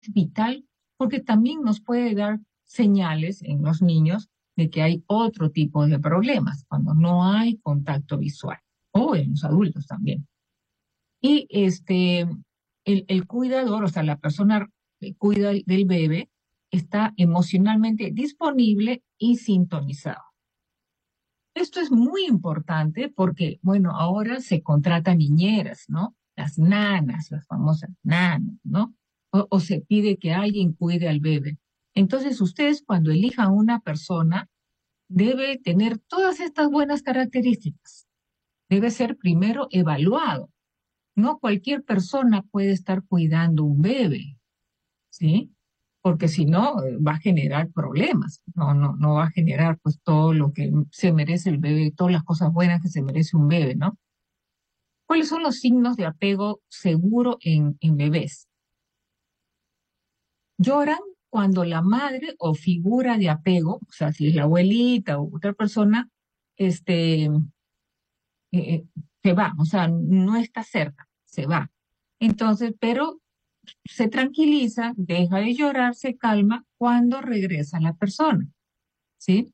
vital porque también nos puede dar señales en los niños de que hay otro tipo de problemas cuando no hay contacto visual o en los adultos también. Y el cuidador, o sea, la persona que cuida del bebé, está emocionalmente disponible y sintonizado. Esto es muy importante porque, bueno, ahora se contratan niñeras, ¿no? Las nanas, las famosas nanas, ¿no? O se pide que alguien cuide al bebé. Entonces, ustedes cuando elijan una persona, debe tener todas estas buenas características. Debe ser primero evaluado. No cualquier persona puede estar cuidando un bebé, ¿sí? Porque si no, va a generar problemas, no va a generar pues todo lo que se merece el bebé, todas las cosas buenas que se merece un bebé, ¿no? ¿Cuáles son los signos de apego seguro en bebés? Lloran cuando la madre o figura de apego, o sea, si es la abuelita o otra persona, este, se va, o sea, no está cerca, se va. Entonces, pero se tranquiliza, deja de llorar, se calma cuando regresa la persona, ¿sí?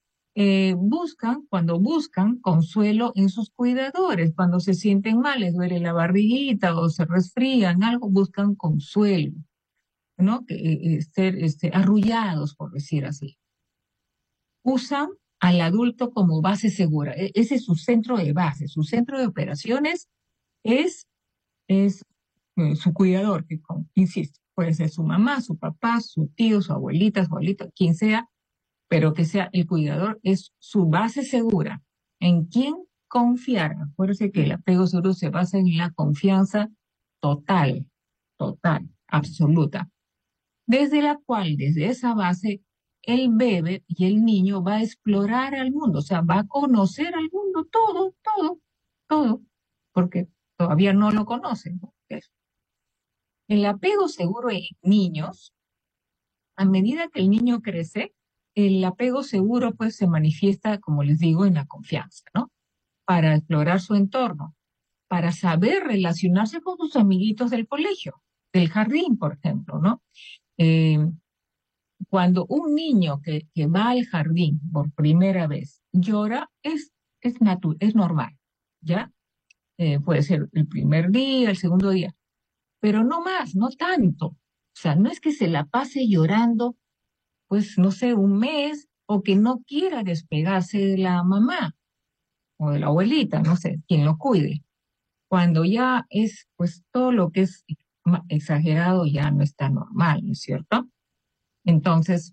Cuando buscan consuelo en sus cuidadores, cuando se sienten mal, les duele la barriguita o se resfrían, algo, buscan consuelo, ¿no? Ser arrullados, por decir así. Usan al adulto como base segura. Ese es su centro de base, su centro de operaciones es, es su cuidador, insisto, puede ser su mamá, su papá, su tío, su abuelita, quien sea, pero que sea el cuidador, es su base segura. ¿En quién confiar? Acuérdense que el apego seguro se basa en la confianza total, total, absoluta, desde la cual, desde esa base, el bebé y el niño va a explorar al mundo, o sea, va a conocer al mundo todo, todo, todo, porque todavía no lo conocen, ¿no? El apego seguro en niños, a medida que el niño crece, el apego seguro pues se manifiesta, como les digo, en la confianza, ¿no? Para explorar su entorno, para saber relacionarse con sus amiguitos del colegio, del jardín, por ejemplo, ¿no? Eh, Cuando un niño que va al jardín por primera vez llora, es normal, ¿ya? Puede ser el primer día, el segundo día, pero no más, no tanto. O sea, no es que se la pase llorando pues, no sé, un mes, o que no quiera despegarse de la mamá o de la abuelita, no sé, quien lo cuide. Cuando ya es, pues, todo lo que es exagerado ya no está normal, ¿no es cierto? Entonces,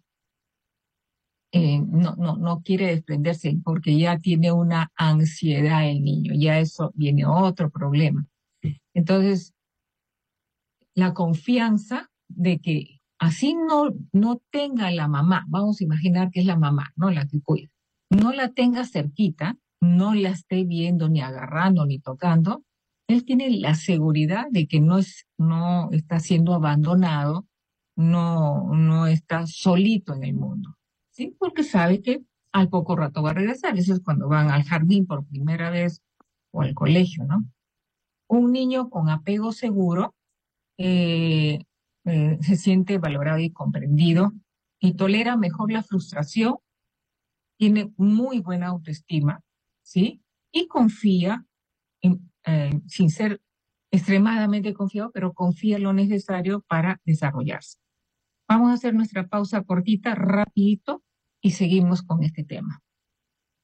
no quiere desprenderse porque ya tiene una ansiedad el niño, ya eso viene otro problema. Entonces, la confianza de que así no tenga la mamá, vamos a imaginar que es la mamá, ¿no? La que cuida, no la tenga cerquita, no la esté viendo ni agarrando ni tocando, él tiene la seguridad de que no está siendo abandonado, no está solito en el mundo, ¿sí? Porque sabe que al poco rato va a regresar, eso es cuando van al jardín por primera vez o al colegio, ¿no? Un niño con apego seguro eh, se siente valorado y comprendido y tolera mejor la frustración, tiene muy buena autoestima, ¿sí? Y confía, sin ser extremadamente confiado, pero confía en lo necesario para desarrollarse. Vamos a hacer nuestra pausa cortita, rapidito, y seguimos con este tema.